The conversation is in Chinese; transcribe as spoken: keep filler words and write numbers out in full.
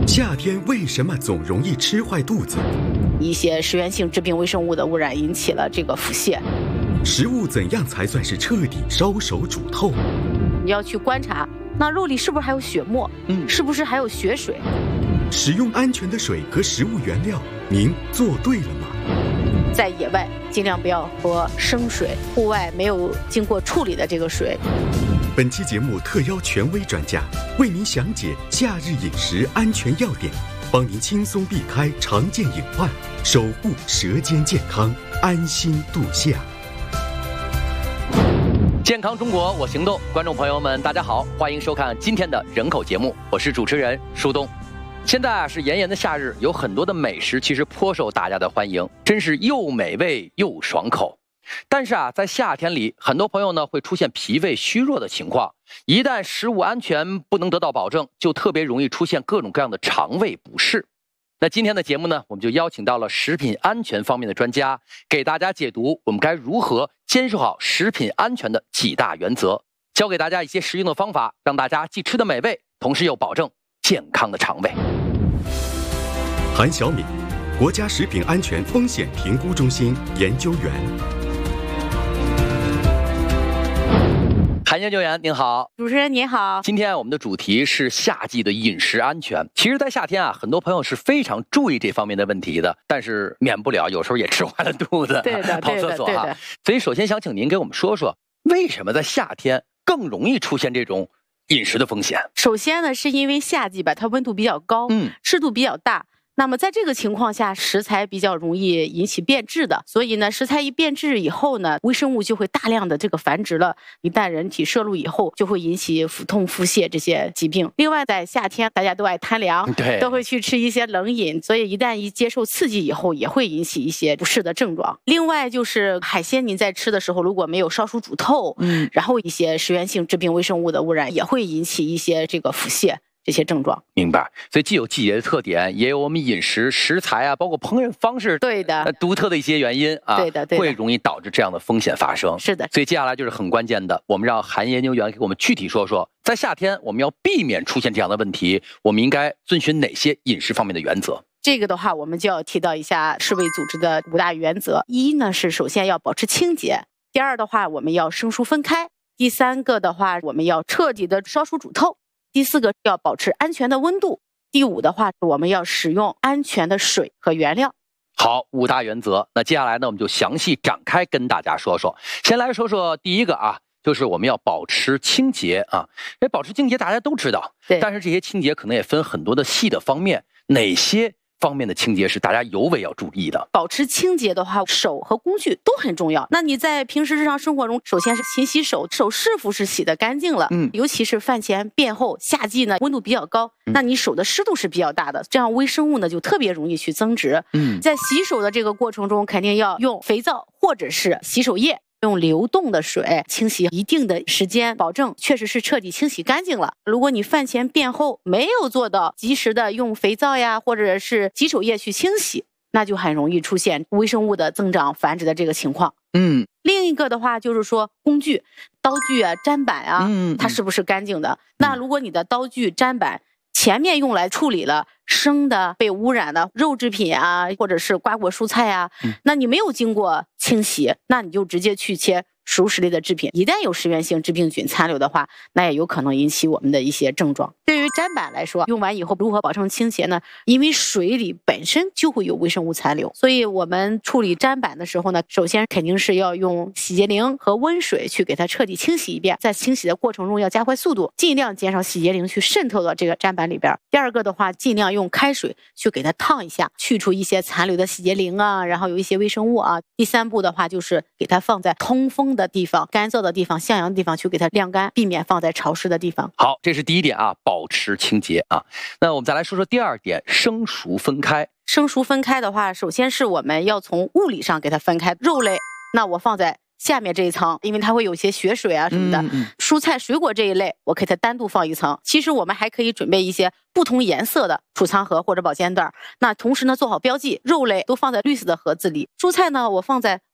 夏天为什么总容易吃坏肚子？ 一些食源性致病微生物的污染引起了这个腹泻。 食物怎样才算是彻底烧熟煮透？ 你要去观察，那肉里是不是还有血沫？嗯，是不是还有血水？ 使用安全的水和食物原料，您做对了吗？ 在野外尽量不要喝生水，户外没有经过处理的这个水。 本期节目特邀权威专家为您详解夏日饮食安全要点，帮您轻松避开常见隐患，守护舌尖健康，安心度夏。 健康中国我行动，观众朋友们大家好，欢迎收看今天的人口节目，我是主持人舒东。现在啊是炎炎的夏日，有很多的美食其实颇受大家的欢迎，真是又美味又爽口。但是啊，在夏天里，很多朋友呢会出现脾胃虚弱的情况，一旦食物安全不能得到保证，就特别容易出现各种各样的肠胃不适。那今天的节目呢，我们就邀请到了食品安全方面的专家，给大家解读我们该如何坚守好食品安全的几大原则，教给大家一些实用的方法，让大家既吃得美味，同时又保证健康的肠胃。 韩小敏，国家食品安全风险评估中心研究员。 韩研究员您好。 主持人您好。 今天我们的主题是夏季的饮食安全。其实在夏天啊，很多朋友是非常注意这方面的问题的，但是免不了有时候也吃坏了肚子， 对的， 跑厕所哈、 啊。 所以首先想请您给我们说说，为什么在夏天更容易出现这种饮食的风险？ 首先呢，是因为夏季吧，它温度比较高，嗯，湿度比较大。那么在这个情况下，食材比较容易引起变质的，所以呢，食材一变质以后呢，微生物就会大量的这个繁殖了。一旦人体摄入以后，就会引起腹痛、腹泻这些疾病。另外，在夏天大家都爱贪凉， 对， 都会去吃一些冷饮，所以一旦一接受刺激以后，也会引起一些不适的症状。另外就是海鲜，您在吃的时候如果没有烧熟煮透，嗯，然后一些食源性致病微生物的污染也会引起一些这个腹泻。这些症状。 明白。所以既有季节的特点，也有我们饮食食材啊，包括烹饪方式对的、 呃、独特的一些原因啊， 对的，对的， 会容易导致这样的风险发生。 是的。 所以接下来就是很关键的，我们让韩研究员给我们具体说说，在夏天我们要避免出现这样的问题，我们应该遵循哪些饮食方面的原则？ 这个的话，我们就要提到一下世卫组织的五大原则。一呢是首先要保持清洁，第二的话我们要生熟分开，第三个的话我们要彻底的烧熟煮透，第四个要保持安全的温度，第五的话我们要使用安全的水和原料。 好，五大原则。那接下来呢，我们就详细展开跟大家说说。先来说说第一个啊，就是我们要保持清洁啊。这保持清洁大家都知道， 对， 但是这些清洁可能也分很多的细的方面，哪些方面的清洁是大家尤为要注意的？ 保持清洁的话，手和工具都很重要。那你在平时日常生活中，首先是勤洗手，手是否是洗得干净了？嗯，尤其是饭前便后，夏季呢温度比较高，那你手的湿度是比较大的，这样微生物呢就特别容易去增殖。嗯，在洗手的这个过程中，肯定要用肥皂或者是洗手液。用流动的水清洗一定的时间，保证确实是彻底清洗干净了。如果你饭前便后没有做到及时的用肥皂呀或者是洗手液去清洗，那就很容易出现微生物的增长繁殖的这个情况。嗯，另一个的话就是说工具，刀具啊、砧板啊，嗯，它是不是干净的？嗯、那如果你的刀具、砧板前面用来处理了生的被污染的肉制品啊，或者是瓜果蔬菜啊，嗯、那你没有经过清洗，那你就直接去切熟食类的制品，一旦有食源性致病菌残留的话，那也有可能引起我们的一些症状。对于砧板来说，用完以后如何保证清洁呢？因为水里本身就会有微生物残留，所以我们处理砧板的时候呢，首先肯定是要用洗洁灵和温水去给它彻底清洗一遍，在清洗的过程中要加快速度，尽量减少洗洁灵去渗透到这个砧板里边。第二个的话，尽量用开水去给它烫一下，去除一些残留的洗洁灵啊，然后有一些微生物啊。第三步的话，就是给它放在通风的地方、干燥的地方、向阳的地方去给它晾干，避免放在潮湿的地方。 好，这是第一点啊，保持清洁啊。那我们再来说说第二点，生熟分开。 生熟分开的话，首先是我们要从物理上给它分开。肉类，那我放在下面这一层，因为它会有些血水啊什么的。嗯嗯、蔬菜水果这一类我给它单独放一层。其实我们还可以准备一些不同颜色的储藏盒或者保鲜袋，那同时呢做好标记，肉类都放在绿色的盒子里，蔬菜呢我放在